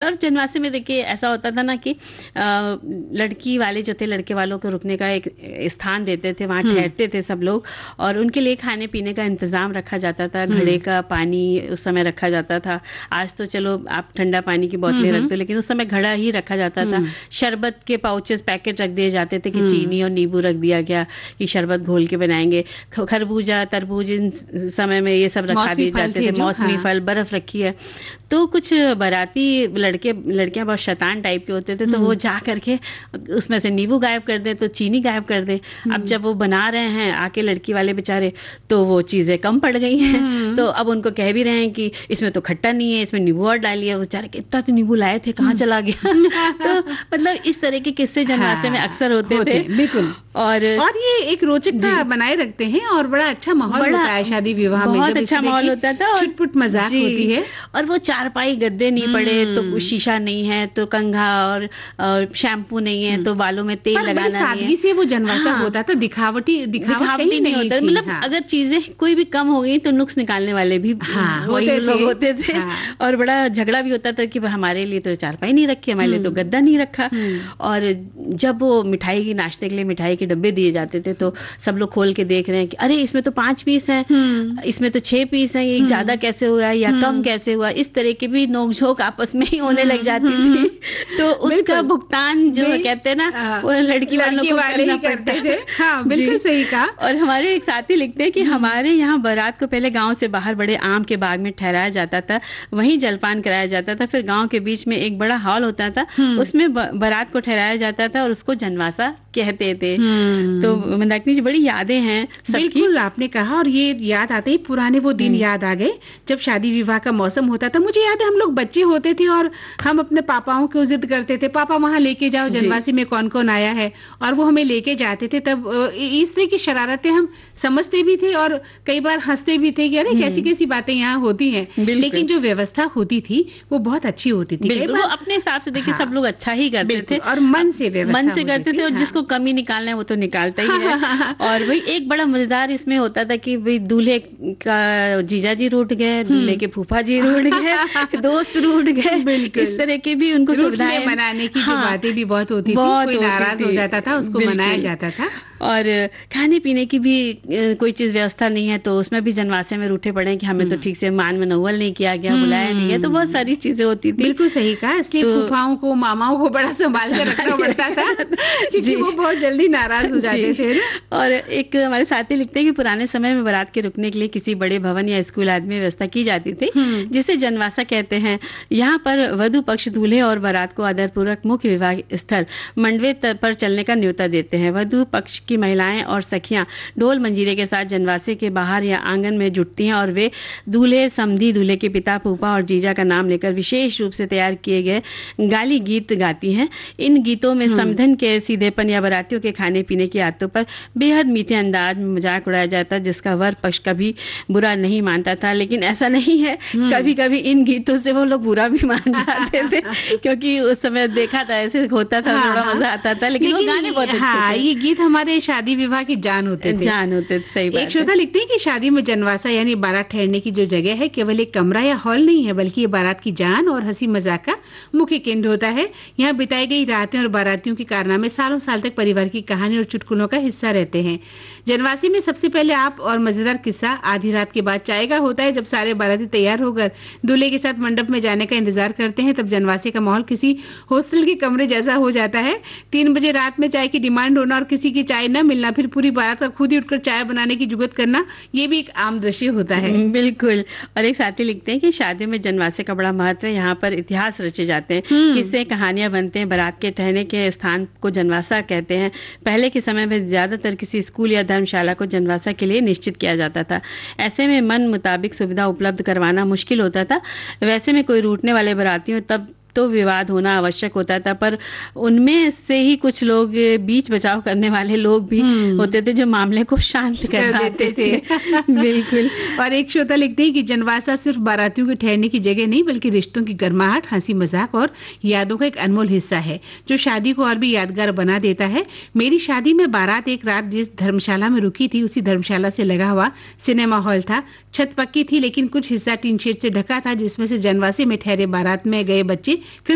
और जनवासे में देखिए ऐसा होता था ना कि लड़की वाले जो थे लड़के वालों को रुकने का एक स्थान देते थे, वहां ठहरते थे सब लोग और उनके लिए खाने पीने का इंतजाम रखा जाता था, घड़े का पानी उस समय रखा जाता था। आज तो चलो आप ठंडा पानी की बोतलें रख दो, लेकिन उस समय घड़ा ही रखा जाता था। शरबत के पाउचेस पैकेट रख दिए जाते थे कि चीनी और नींबू रख दिया गया कि शरबत घोल के बनाएंगे। खरबूजा तरबूज इन समय में ये सब रखा दिए जाते थे, मौसमी फल, बर्फ रखी है। तो कुछ बाराती लड़कियां बहुत शैतान टाइप के होते थे, तो वो जा करके उसमें से नींबू गायब कर दे तो चीनी गायब कर दे। अब जब वो बना रहे हैं आके लड़की वाले बेचारे, तो वो चीजें कम पड़ गई हैं, तो अब उनको कह भी रहे हैं कि इसमें तो खट्टा नहीं है, इसमें नींबू और डालिए। वो बेचारे इतना तो नींबू लाए थे, कहाँ चला गया? तो मतलब इस तरह के किस्से जनवासे में अक्सर होते थे। बिल्कुल। और ये एक रोचकता बनाए रखते हैं और बड़ा अच्छा माहौल होता है शादी विवाह में, बहुत अच्छा माहौल होता था, छुटपुट मजाक होती है। और वो चारपाई गद्दे नहीं पड़े तो शीशा नहीं है तो कंघा और शैम्पू नहीं है तो बालों में तेल लगाना नहीं है। सादगी से वो जनवासा होता था, दिखावटी नहीं होता। मतलब अगर चीजें कोई भी कम हो गई तो नुक्स निकालने वाले भी लोग होते थे। और बड़ा झगड़ा भी होता था कि हमारे लिए तो चारपाई नहीं रखी, हमारे लिए तो गद्दा नहीं रखा। और जब वो मिठाई की नाश्ते के लिए मिठाई के डब्बे दिए जाते थे तो सब लोग खोल के देख रहे हैं कि अरे इसमें तो 5 पीस हैं, इसमें तो 6 पीस हैं, ये ज्यादा कैसे हुआ या कम कैसे हुआ। इस तरह के भी नोकझोंक आपस में ही होने लग जाती थी। तो उसका भुगतान जो कहते हैं ना वो लड़की वालों को करना पड़ता थे। बिल्कुल सही कहा। और हमारे एक साथी लिखते हैं कि हमारे यहाँ बारात को पहले गांव से बाहर बड़े आम के बाग में ठहराया जाता था, वहीं जलपान कराया जाता था। फिर गांव के बीच में एक बड़ा हॉल होता था, उसमें बारात को ठहराया जाता था और उसको जनवासा कहते थे। तो मंदाकिनी जी बड़ी यादें हैं। बिल्कुल आपने कहा और ये याद आते ही पुराने वो दिन याद आ गए जब शादी विवाह का मौसम होता था। मुझे याद है हम लोग बच्चे होते थे और हम अपने पापाओं को जिद करते थे, पापा वहां लेके जाओ जनवासी में कौन कौन आया है, और वो हमें लेके जाते थे। तब इस तरह की शरारतें हम समझते भी थे और कई बार हंसते भी थे कि अरे कैसी कैसी बातें यहाँ होती हैं। लेकिन जो व्यवस्था होती थी वो बहुत अच्छी होती थी। वो अपने हिसाब से देखिए सब लोग अच्छा ही करते थे और मन से करते थे। और जिसको कमी निकालना है वो तो निकालता ही है। और वही एक बड़ा मजेदार इसमें होता था कि भाई दूल्हे का जीजा जी रूठ गए, दूल्हे के फूफा जी रूठ गए, दोस्त रूठ गए, इस तरह के भी उनको सुविधाएं मनाने की जो बातें भी बहुत होती थी। कोई नाराज हो जाता था उसको मनाया जाता था। और खाने पीने की भी कोई चीज व्यवस्था नहीं है तो उसमें भी जनवासे में रूठे पड़े कि हमें तो ठीक से मान मनौवल नहीं किया गया, बुलाया नहीं गया। तो बहुत सारी चीजें होती थी। बिल्कुल सही कहा। इसलिए फूफाओं को मामाओं को बड़ा संभाल कर रखना पड़ता था क्योंकि वो बहुत जल्दी नाराज हो जाते थे। और एक हमारे साथी लिखते हैं कि पुराने समय में बारात के रुकने के लिए किसी बड़े भवन या स्कूल आदि में व्यवस्था की जाती थी जिसे जनवासा कहते हैं। यहाँ पर वधु पक्ष दूल्हे और बारात को आदरपूर्वक मुख्य विवाह स्थल मंडवे पर चलने का न्योता देते हैं। वधु पक्ष की महिलाएं और सखियां ढोल मंजीरे के साथ जनवासे के बाहर या आंगन में जुटती हैं और वे दूल्हे समधी, दूल्हे के पिता, फूफा और जीजा का नाम लेकर विशेष रूप से तैयार किए गए गाली गीत गाती हैं। इन गीतों में समधन के सीधेपन या बारातियों के खाने पीने की आदतों पर बेहद मीठे अंदाज में मजाक उड़ाया जाता जिसका वर पक्ष कभी बुरा नहीं मानता था। लेकिन ऐसा नहीं है, कभी कभी इन गीतों से वो लोग बुरा भी मान जाते थे क्योंकि उस समय देखा था ऐसे होता था, थोड़ा मजा आता था। लेकिन वो गाने बहुत अच्छे थे। ये गीत हमारे शादी विवाह की जान होते थे। सही बात। एक श्रोता लिखते हैं कि शादी में जनवासा यानी बारात ठहरने की जो जगह है केवल एक कमरा या हॉल नहीं है बल्कि ये बारात की जान और हंसी मजाक का मुख्य केंद्र होता है। यहाँ बिताई गई रातें और बारातियों के कारनामे सालों साल तक परिवार की कहानी और चुटकुलों का हिस्सा रहते हैं। जनवासी में सबसे पहले आप और मजेदार किस्सा आधी रात के बाद चाय का होता है। जब सारे बाराती तैयार होकर दूल्हे के साथ मंडप में जाने का इंतजार करते हैं तब जनवासी का माहौल किसी हॉस्टल के कमरे जैसा हो जाता है। 3 बजे रात में चाय की डिमांड होना और किसी की चाय न मिलना, फिर पूरी बारात का खुद ही उठकर चाय बनाने की जुगत करना, ये भी एक आम दृश्य होता है। बिल्कुल। और एक साथी लिखते हैं कि शादियों में जनवासे का बड़ा महत्व है। यहाँ पर इतिहास रचे जाते हैं, किस्से कहानियां बनते हैं। बारात के ठहरने के स्थान को जनवासा कहते हैं। पहले के समय में ज्यादातर किसी स्कूल या धर्मशाला को जनवासा के लिए निश्चित किया जाता था। ऐसे में मन मुताबिक सुविधा उपलब्ध करवाना मुश्किल होता था। वैसे में कोई रूठने वाले बारातियों तब तो विवाद होना आवश्यक होता था, पर उनमें से ही कुछ लोग बीच बचाव करने वाले लोग भी होते थे जो मामले को शांत कर देते थे। बिल्कुल। और एक श्रोता लिखते हैं कि जनवासा सिर्फ बारातियों के ठहरने की जगह नहीं बल्कि रिश्तों की गर्माहट, हंसी मजाक और यादों का एक अनमोल हिस्सा है जो शादी को और भी यादगार बना देता है। मेरी शादी में बारात एक रात जिस धर्मशाला में रुकी थी उसी धर्मशाला से लगा हुआ सिनेमा हॉल था। छत पक्की थी लेकिन कुछ हिस्सा टीन शेड से ढका था जिसमें से जनवासे में ठहरे बारात में गए बच्चे फिर